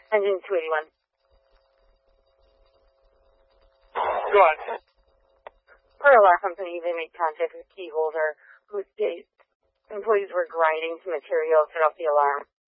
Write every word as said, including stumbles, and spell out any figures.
Engine two eighty-one. Go on. Per alarm company, they made contact with key holder who states employees were grinding some material, set off the alarm.